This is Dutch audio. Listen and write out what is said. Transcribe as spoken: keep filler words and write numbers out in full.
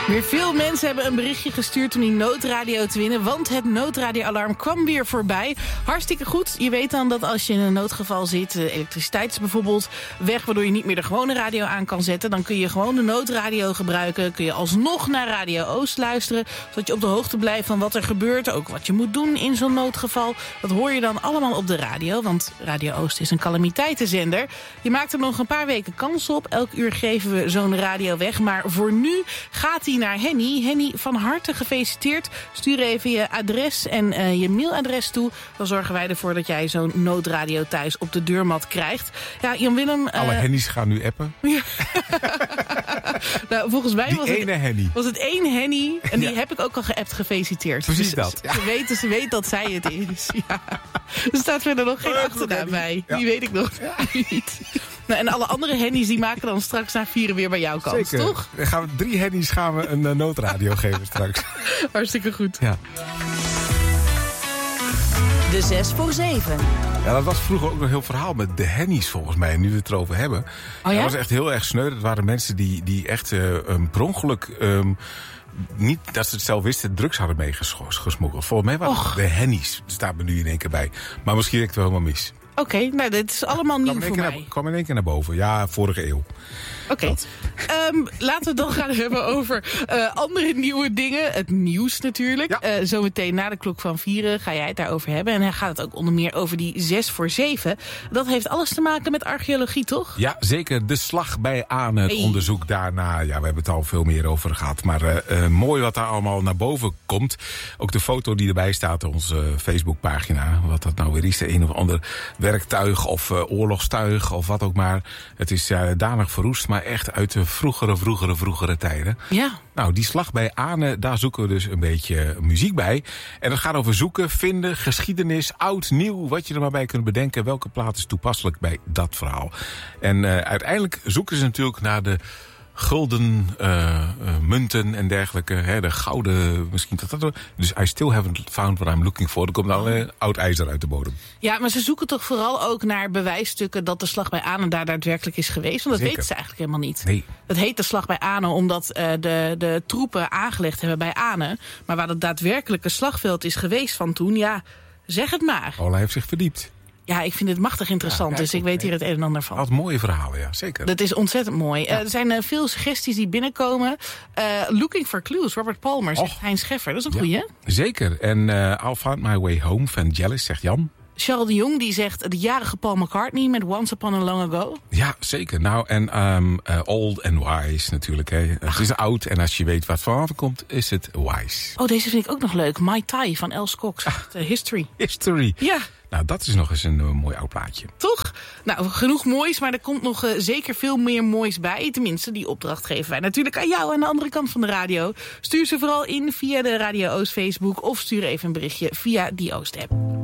Weer veel mensen hebben een berichtje gestuurd om die noodradio te winnen, want het noodradioalarm kwam weer voorbij. Hartstikke goed. Je weet dan dat als je in een noodgeval zit, de elektriciteit is bijvoorbeeld weg, waardoor je niet meer de gewone radio aan kan zetten. Dan kun je gewoon de noodradio gebruiken. Kun je alsnog naar Radio Oost luisteren, zodat je op de hoogte blijft van wat er gebeurt. Ook wat je moet doen in zo'n noodgeval. Dat hoor je dan allemaal op de radio, want Radio Oost is een calamiteitenzender. Je maakt er nog een paar weken kans op. Elk uur geven we zo'n radio weg, maar voor nu gaat hij naar Henny. Henny, van harte gefeliciteerd. Stuur even je adres en uh, je mailadres toe. Dan zorgen wij ervoor dat jij zo'n noodradio thuis op de deurmat krijgt. Ja, Jan-Willem... Uh... Alle Henny's gaan nu appen. Ja. Nou, volgens mij die was ene het, Henny. was het één Henny. En die ja. heb ik ook al geappt gefeliciteerd. Precies dus, dat. Ja. Ze, weet, ze weet dat zij het is. Ja. Er staat verder nog geen achternaam bij. Ja. Die weet ik nog ja. niet. Nou, en alle andere Henny's die maken dan straks na vieren weer bij jouw kant, Zeker. toch? Dan gaan we, drie Henny's gaan we een uh, noodradio geven straks. Hartstikke goed. Ja. De zes voor zeven. Ja, dat was vroeger ook nog een heel verhaal met de Henny's volgens mij, nu we het erover hebben. Oh ja? Dat was echt heel erg sneu. Dat waren mensen die, die echt uh, um, per ongeluk... Um, niet dat ze het zelf wisten, drugs hadden meegesmokkeld. Volgens mij waren het de Henny's. Dat staat me nu in één keer bij. Maar misschien heb ik het wel helemaal mis. Oké, okay, nou, dit is allemaal nieuw voor mij. Naar, kwam in één keer naar boven. Ja, vorige eeuw. Oké, okay. um, laten we het dan gaan hebben over uh, andere nieuwe dingen. Het nieuws natuurlijk. Ja. Uh, zometeen na de klok van vieren ga jij het daarover hebben. En dan gaat het ook onder meer over die zes voor zeven. Dat heeft alles te maken met archeologie, toch? Ja, zeker. De slag bij Aane, het hey. onderzoek daarna. Ja, we hebben het al veel meer over gehad. Maar uh, uh, mooi wat daar allemaal naar boven komt. Ook de foto die erbij staat op onze uh, Facebookpagina. Wat dat nou weer is, de een of ander werktuig of uh, oorlogstuig of wat ook maar. Het is uh, danig verroest, maar echt uit de vroegere, vroegere, vroegere tijden. Ja. Nou, die slag bij Aane, daar zoeken we dus een beetje muziek bij. En dat gaat over zoeken, vinden, geschiedenis, oud, nieuw, wat je er maar bij kunt bedenken. Welke plaat is toepasselijk bij dat verhaal? En uh, uiteindelijk zoeken ze natuurlijk naar de gulden uh, uh, munten en dergelijke. Hè, de gouden, misschien dat dat. Dus I still haven't found what I'm looking for. Er komt dan uh, oud ijzer uit de bodem. Ja, maar ze zoeken toch vooral ook naar bewijsstukken dat de slag bij Aane daar daadwerkelijk is geweest. Want dat Zeker. weten ze eigenlijk helemaal niet. Nee. Het heet de slag bij Aane omdat uh, de, de troepen aangelegd hebben bij Aane. Maar waar het daadwerkelijke slagveld is geweest van toen, ja, zeg het maar. Ola heeft zich verdiept. Ja, ik vind het machtig interessant, ja, dus ik weet hier het een en ander van. Wat mooie verhalen, ja, zeker. Dat is ontzettend mooi. Ja. Uh, er zijn uh, veel suggesties die binnenkomen. Uh, Looking for Clues, Robert Palmer, zegt Hein Scheffer. Dat is een goeie, ja, zeker. En uh, I'll Find My Way Home van Jealous, zegt Jan. Charles de Jong die zegt de jarige Paul McCartney met Once Upon a Long Ago. Ja, zeker. Nou, en um, uh, Old and Wise natuurlijk. Hè. Het is oud en als je weet wat vanaf komt, is het wise. Oh, deze vind ik ook nog leuk. My Tai van Els Cox. Ah, uh, History. History. Ja. Nou, dat is nog eens een uh, mooi oud plaatje. Toch? Nou, genoeg moois, maar er komt nog uh, zeker veel meer moois bij. Tenminste, die opdracht geven wij natuurlijk aan jou aan de andere kant van de radio. Stuur ze vooral in via de Radio Oost Facebook of stuur even een berichtje via die Oost-app.